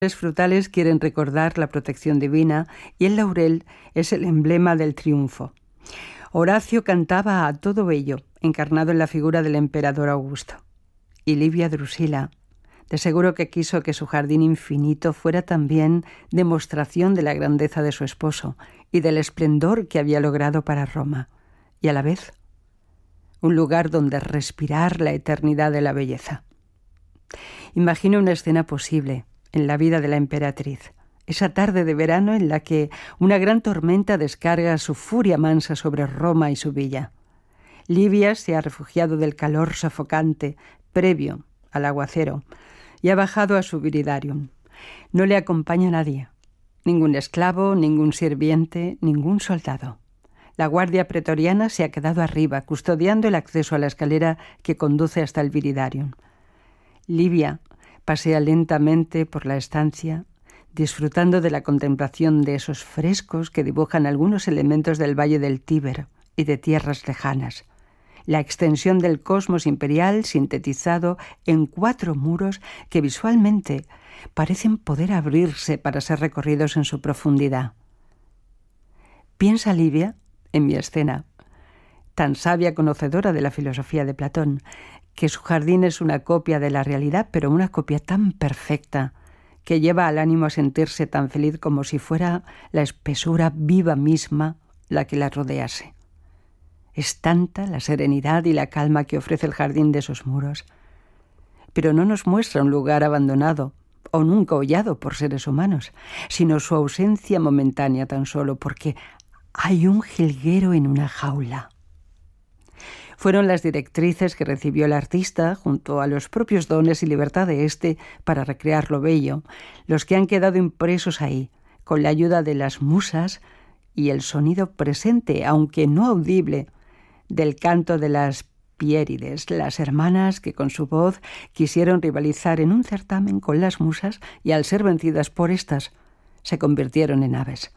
Los frutales quieren recordar la protección divina y el laurel es el emblema del triunfo. Horacio cantaba a todo ello, encarnado en la figura del emperador Augusto. Y Livia Drusila, de seguro que quiso que su jardín infinito fuera también demostración de la grandeza de su esposo y del esplendor que había logrado para Roma, y a la vez un lugar donde respirar la eternidad de la belleza. Imagino una escena posible en la vida de la emperatriz, esa tarde de verano en la que una gran tormenta descarga su furia mansa sobre Roma y su villa. Livia se ha refugiado del calor sofocante previo al aguacero y ha bajado a su viridarium. No le acompaña nadie, ningún esclavo, ningún sirviente, ningún soldado. La guardia pretoriana se ha quedado arriba, custodiando el acceso a la escalera que conduce hasta el viridarium. Livia pasea lentamente por la estancia, disfrutando de la contemplación de esos frescos que dibujan algunos elementos del valle del Tíber y de tierras lejanas. La extensión del cosmos imperial sintetizado en 4 muros que visualmente parecen poder abrirse para ser recorridos en su profundidad. Piensa Livia en mi escena, tan sabia conocedora de la filosofía de Platón, que su jardín es una copia de la realidad, pero una copia tan perfecta que lleva al ánimo a sentirse tan feliz como si fuera la espesura viva misma la que la rodease. Es tanta la serenidad y la calma que ofrece el jardín de esos muros, pero no nos muestra un lugar abandonado o nunca hollado por seres humanos, sino su ausencia momentánea tan solo, porque hay un jilguero en una jaula. Fueron las directrices que recibió el artista, junto a los propios dones y libertad de éste para recrear lo bello, los que han quedado impresos ahí, con la ayuda de las musas y el sonido presente, aunque no audible, del canto de las Piérides, las hermanas que con su voz quisieron rivalizar en un certamen con las musas y al ser vencidas por éstas, se convirtieron en aves.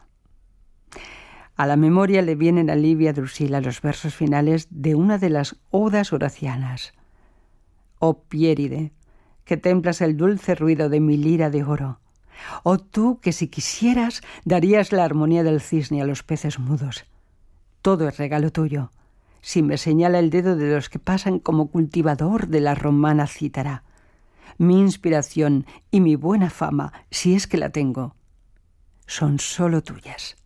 A la memoria le vienen a Livia Drusila los versos finales de una de las odas horacianas. Oh Piéride, que templas el dulce ruido de mi lira de oro. Oh tú que si quisieras darías la armonía del cisne a los peces mudos. Todo es regalo tuyo, si me señala el dedo de los que pasan como cultivador de la romana cítara. Mi inspiración y mi buena fama, si es que la tengo, son solo tuyas.